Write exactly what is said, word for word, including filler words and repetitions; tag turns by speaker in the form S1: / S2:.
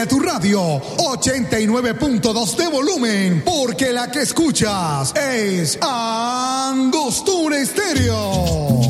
S1: a tu radio ochenta y nueve punto dos de volumen, porque la que escuchas es Angostura Estéreo.